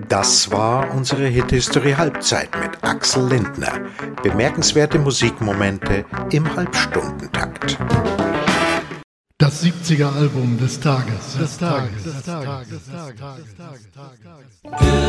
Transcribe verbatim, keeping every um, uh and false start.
Das war unsere Hit-History Halbzeit mit Axel Lindner. Bemerkenswerte Musikmomente im Halbstundentakt. Das siebziger Album des Tages. Des Tages. Des Tages. Des Tages. Des Tages. Des Tages.